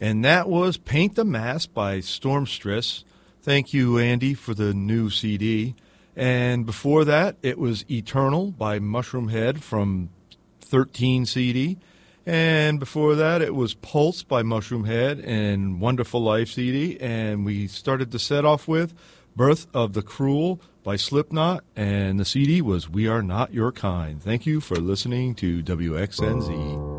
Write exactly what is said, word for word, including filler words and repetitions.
And that was Paint the Mask by Stormstress. Thank you, Andy, for the new C D. And before that, it was Eternal by Mushroomhead from thirteen C D. And before that, it was Pulse by Mushroomhead and Wonderful Life C D. And we started the set off with Birth of the Cruel by Slipknot. And the C D was We Are Not Your Kind. Thank you for listening to W X N Z.